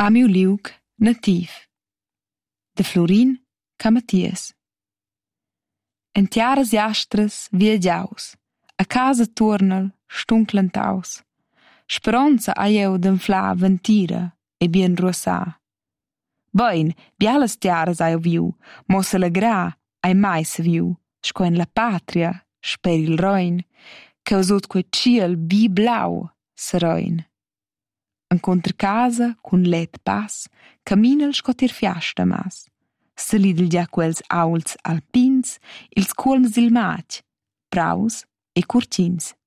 A miu liug nativ de Florin Camaties. En tiaras jastras viagiaus, a casa tuornel stunklentaus. Speronza hai eu d'enflar ventira e bien ruossà. Bein, bialas tiaras hai eu viu, mo s'allegrar ai mai saviu, sco en la patria, sper il rein, causut quei ciel bi blau serein. Encontre casa cun let pass, caminel sco tier fiasta mas. Salidel gia quels aults alpins, ils cuolms dil matg, praus e curtins.